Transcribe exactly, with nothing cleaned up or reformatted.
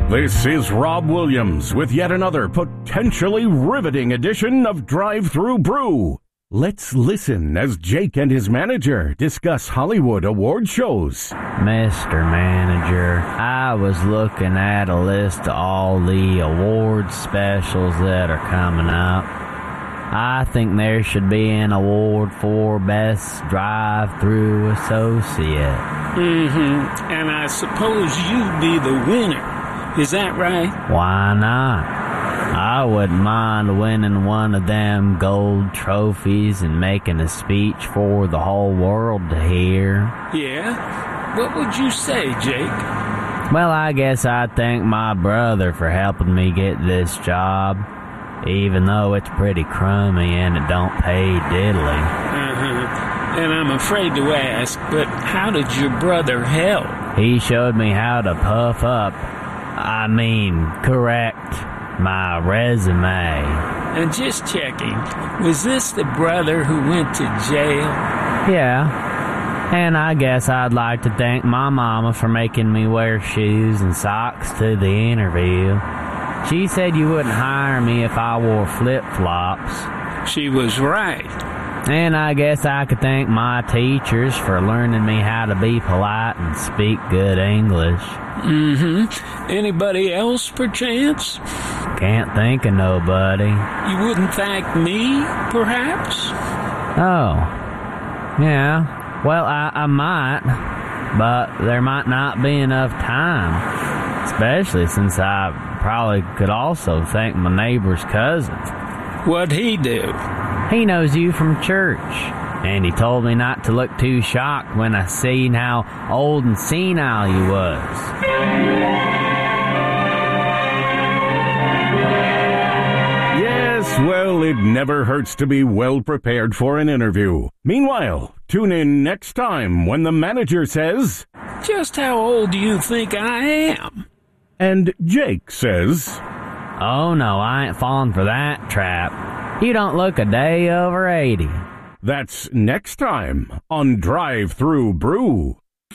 This is Rob Williams with yet another potentially riveting edition of Drive Through Brew. Let's listen as Jake and his manager discuss Hollywood award shows. Mister Manager, I was looking at a list of all the award specials that are coming up. I think there should be an award for Best Drive-Through Associate. Mm-hmm. And I suppose you'd be the winner. Is that right? Why not? I wouldn't mind winning one of them gold trophies and making a speech for the whole world to hear. Yeah? What would you say, Jake? Well, I guess I'd thank my brother for helping me get this job, even though it's pretty crummy and it don't pay diddly. Uh-huh. And I'm afraid to ask, but how did your brother help? He showed me how to puff up, I mean, correct my resume. And just checking, was this the brother who went to jail? Yeah. And I guess I'd like to thank my mama for making me wear shoes and socks to the interview. She said you wouldn't hire me if I wore flip-flops. She was right. And I guess I could thank my teachers for learning me how to be polite and speak good English. Mm-hmm. Anybody else, perchance? Can't think of nobody. You wouldn't thank me, perhaps? Oh. Yeah. Well, I, I might, but there might not be enough time. Especially since I probably could also thank my neighbor's cousin. What'd he do? He knows you from church, and he told me not to look too shocked when I seen how old and senile you was. Yes, well, it never hurts to be well prepared for an interview. Meanwhile, tune in next time when the manager says, "Just how old do you think I am?" And Jake says, "Oh no, I ain't falling for that trap. You don't look a day over eighty. That's next time on Drive Through Brew.